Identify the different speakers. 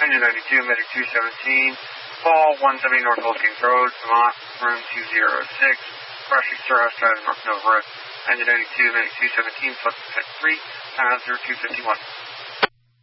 Speaker 1: Engine 92, Medic 217, Fall 170 North Old Kings Road, Vermont, room 206, Brushing Storehouse Drive, North Nova Road. Engine 92, Medic 217, Flux Tech 3, 0251.